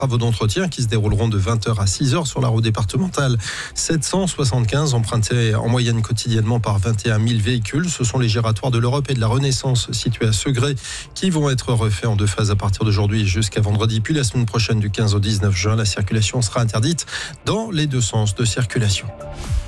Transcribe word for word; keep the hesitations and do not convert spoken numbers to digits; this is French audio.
Travaux d'entretien qui se dérouleront de vingt heures à six heures sur la route départementale sept cent soixante-quinze, empruntée en moyenne quotidiennement par vingt et un mille véhicules. Ce sont les giratoires de l'Europe et de la Renaissance situés à Segré qui vont être refaits en deux phases à partir d'aujourd'hui jusqu'à vendredi. Puis la semaine prochaine du quinze au dix-neuf juin, la circulation sera interdite dans les deux sens de circulation.